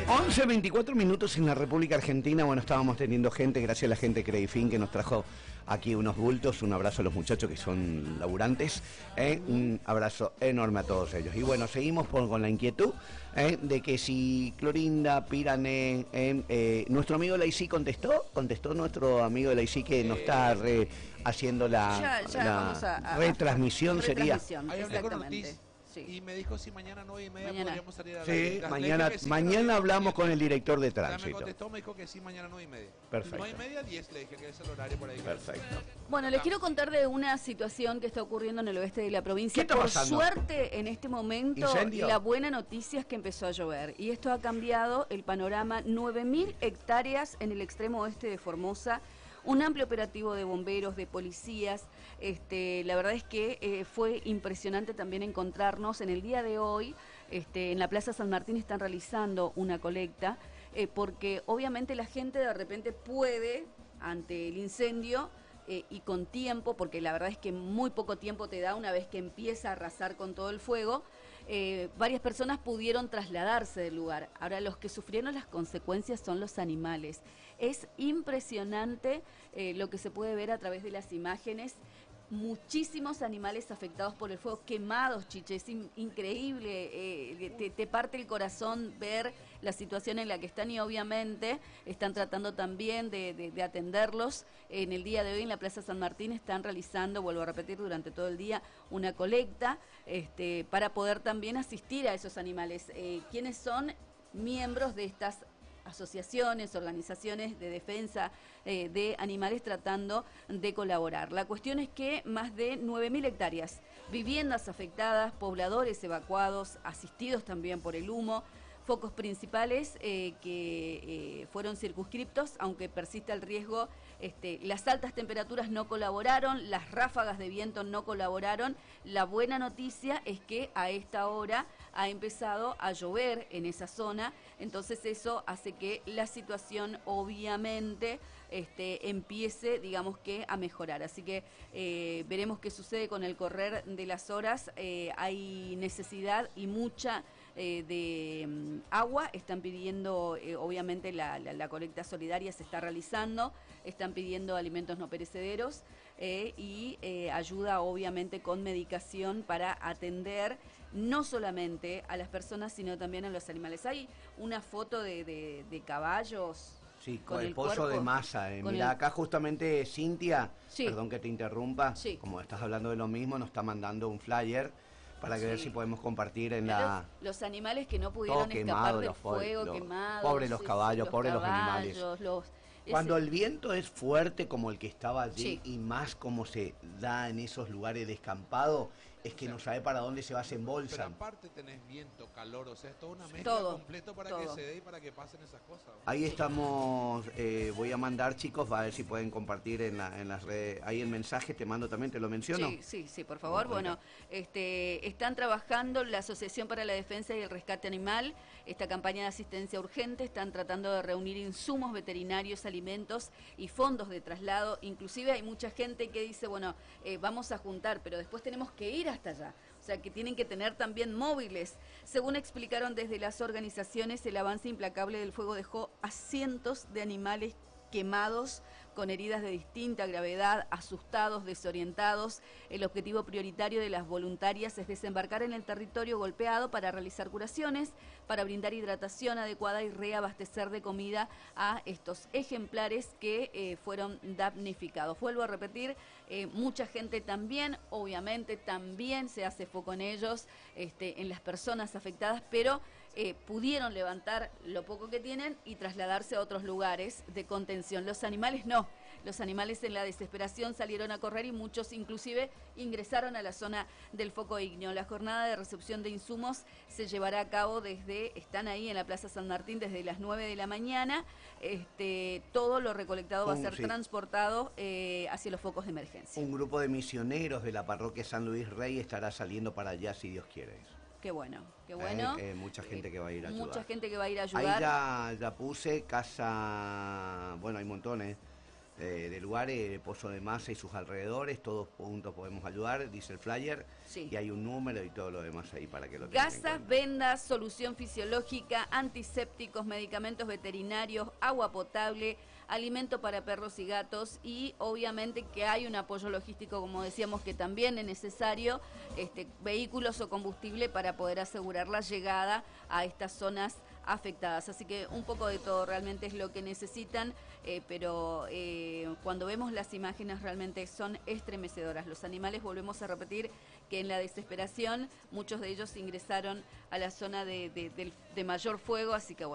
11:24 minutos en la República Argentina. Bueno, estábamos teniendo gente, gracias a la gente de Credifin que nos trajo aquí unos bultos. Un abrazo a los muchachos que son laburantes. Un abrazo enorme a todos ellos. Y bueno, seguimos con la inquietud de que si Clorinda, Pirané, nuestro amigo Laicí contestó nuestro amigo Laicí que nos está haciendo la retransmisión, sería. Exactamente. Sí. Y me dijo si mañana 9:30 podríamos salir a la Sí, mañana hablamos con el director de tránsito. Ya me contestó, me dijo que sí, mañana 9:30. Perfecto. 9:30, 10 le dije que es el horario por ahí. Perfecto. Bueno, les quiero contar de una situación que está ocurriendo en el oeste de la provincia. ¿Qué está pasando? Por suerte, en este momento, ¿Incendio? la buena noticia es que empezó a llover. Y esto ha cambiado el panorama. 9.000 hectáreas en el extremo oeste de Formosa. Un amplio operativo de bomberos, de policías. La verdad es que fue impresionante también encontrarnos en el día de hoy. En la Plaza San Martín están realizando una colecta, porque obviamente la gente de repente puede, ante el incendio, y con tiempo, porque la verdad es que muy poco tiempo te da una vez que empieza a arrasar con todo el fuego, varias personas pudieron trasladarse del lugar. Ahora los que sufrieron las consecuencias son los animales. Es impresionante lo que se puede ver a través de las imágenes. Muchísimos animales afectados por el fuego, quemados, Chiche, es increíble, te parte el corazón ver la situación en la que están y obviamente están tratando también de atenderlos. En el día de hoy en la Plaza San Martín están realizando, vuelvo a repetir, durante todo el día una colecta para poder también asistir a esos animales. ¿Quiénes son miembros de estas asociaciones, organizaciones de defensa de animales tratando de colaborar? La cuestión es que más de 9.000 hectáreas, viviendas afectadas, pobladores evacuados, asistidos también por el humo, focos principales que fueron circunscriptos, aunque persiste el riesgo. Las altas temperaturas no colaboraron, las ráfagas de viento no colaboraron. La buena noticia es que a esta hora ha empezado a llover en esa zona, entonces eso hace que la situación obviamente empiece, digamos que, a mejorar. Así que veremos qué sucede con el correr de las horas. Hay necesidad y mucha de agua. Están pidiendo, obviamente la colecta solidaria se está realizando, están pidiendo alimentos no perecederos y ayuda obviamente con medicación para atender no solamente a las personas sino también a los animales. Hay una foto de caballos. Sí, con el pozo de masa. Mira, acá justamente Cintia, sí, perdón que te interrumpa, sí, como estás hablando de lo mismo, nos está mandando un flyer para que ver si podemos compartir en los animales que no pudieron escapar del fuego, quemados. Pobres los caballos, pobres los animales. Cuando el viento es fuerte como el que estaba allí, sí, y más como se da en esos lugares descampados, es que no sabe para dónde se va, se embolsan. Pero aparte tenés viento, calor, o sea, es toda una mezcla completa para que se dé y para que pasen esas cosas. Ahí estamos, voy a mandar, chicos, a ver si pueden compartir en las redes. Ahí el mensaje te mando también, te lo menciono. Sí, por favor. Bueno, están trabajando la Asociación para la Defensa y el Rescate Animal, esta campaña de asistencia urgente, están tratando de reunir insumos veterinarios, alimentos y fondos de traslado. Inclusive hay mucha gente que dice, bueno, vamos a juntar, pero después tenemos que ir hasta allá. O sea, que tienen que tener también móviles. Según explicaron desde las organizaciones, el avance implacable del fuego dejó a cientos de animales quemados, con heridas de distinta gravedad, asustados, desorientados. El objetivo prioritario de las voluntarias es desembarcar en el territorio golpeado para realizar curaciones, para brindar hidratación adecuada y reabastecer de comida a estos ejemplares que fueron damnificados. Vuelvo a repetir, mucha gente también, obviamente, también se hace foco en ellos, en las personas afectadas, pero pudieron levantar lo poco que tienen y trasladarse a otros lugares de contención. Los animales no. Los animales en la desesperación salieron a correr y muchos inclusive ingresaron a la zona del foco ígneo. La jornada de recepción de insumos se llevará a cabo están ahí en la Plaza San Martín desde las 9 de la mañana. Todo lo recolectado va a ser transportado hacia los focos de emergencia. Un grupo de misioneros de la parroquia San Luis Rey estará saliendo para allá si Dios quiere. Qué bueno, qué bueno. Mucha gente que va a ir a ayudar. Mucha gente que va a ir a ayudar. Ahí ya puse casa, bueno, hay montones. de lugares, Pozo de Masa y sus alrededores, todos juntos podemos ayudar, dice el flyer, sí. Y hay un número y todo lo demás ahí para que lo tengan. Gasas, vendas, solución fisiológica, antisépticos, medicamentos veterinarios, agua potable, alimento para perros y gatos y obviamente que hay un apoyo logístico, como decíamos, que también es necesario, vehículos o combustible para poder asegurar la llegada a estas zonas afectadas. Así que un poco de todo realmente es lo que necesitan, pero cuando vemos las imágenes realmente son estremecedoras. Los animales, volvemos a repetir, que en la desesperación muchos de ellos ingresaron a la zona de mayor fuego, así que bueno.